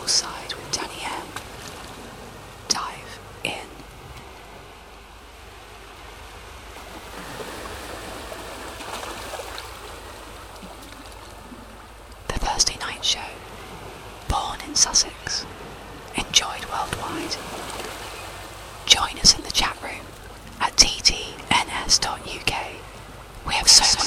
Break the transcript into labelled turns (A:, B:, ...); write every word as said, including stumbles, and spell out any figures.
A: Poolside with Danny M. Dive in. The Thursday Night Show. Born in Sussex. Enjoyed worldwide. Join us in the chat room at t t n s dot u k. We have so